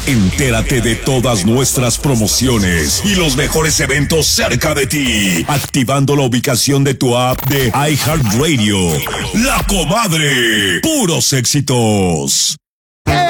Entérate de todas nuestras promociones y los mejores eventos cerca de ti, activando la ubicación de tu app de iHeartRadio. La Comadre. Puros éxitos.